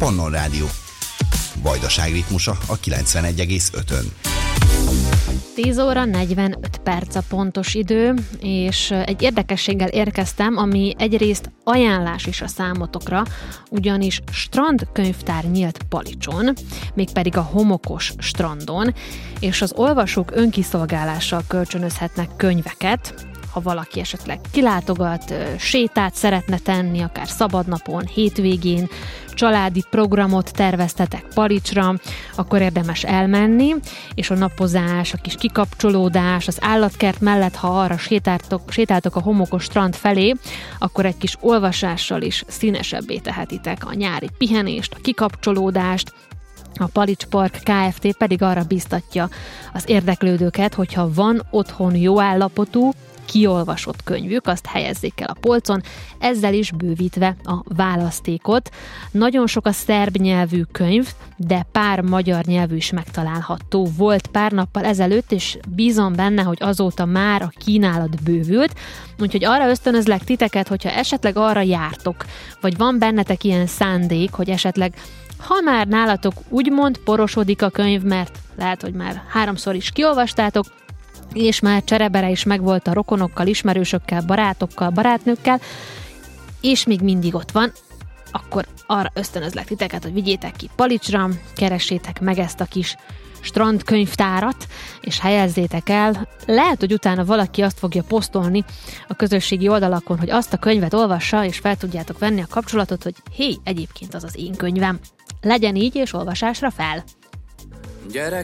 Pannon Rádió. Vajdaság ritmusa a 91,5-ön. 10 óra 45 perc a pontos idő, és egy érdekességgel érkeztem, ami egyrészt ajánlás is a számotokra, ugyanis strandkönyvtár nyílt Palicson, mégpedig a homokos strandon, és az olvasók önkiszolgálással kölcsönözhetnek könyveket, ha valaki esetleg kilátogat, sétát szeretne tenni, akár szabadnapon, hétvégén, családi programot terveztetek Palicsra, akkor érdemes elmenni, és a napozás, a kis kikapcsolódás, az állatkert mellett, ha arra sétáltok a homokos strand felé, akkor egy kis olvasással is színesebbé tehetitek a nyári pihenést, a kikapcsolódást. A Palics Park Kft. Pedig arra biztatja az érdeklődőket, hogyha van otthon jó állapotú, kiolvasott könyvük, azt helyezzék el a polcon, ezzel is bővítve a választékot. Nagyon sok a szerb nyelvű könyv, de pár magyar nyelvű is megtalálható volt pár nappal ezelőtt, és bízom benne, hogy azóta már a kínálat bővült, úgyhogy arra ösztönözlek titeket, hogyha esetleg arra jártok, vagy van bennetek ilyen szándék, hogy esetleg ha már nálatok úgymond porosodik a könyv, mert lehet, hogy már 3-szor is kiolvastátok, és már cserebere is megvolt a rokonokkal, ismerősökkel, barátokkal, barátnőkkel, és még mindig ott van, akkor arra ösztönözlek titeket, hogy vigyétek ki Palicsra, keressétek meg ezt a kis strandkönyvtárat, és helyezzétek el. Lehet, hogy utána valaki azt fogja posztolni a közösségi oldalakon, hogy azt a könyvet olvassa, és fel tudjátok venni a kapcsolatot, hogy hé, egyébként az az én könyvem. Legyen így, és olvasásra fel!